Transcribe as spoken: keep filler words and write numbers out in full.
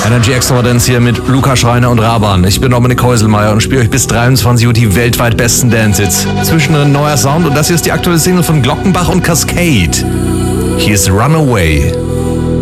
Energy Extravaganza hier mit Luca Schreiner und Raban. Ich bin Dominik Häuselmeier und spiele euch bis dreiundzwanzig Uhr die weltweit besten Dance-Hits. Zwischendrin neuer Sound und das hier ist die aktuelle Single von Glockenbach und Cascade. Hier ist Runaway.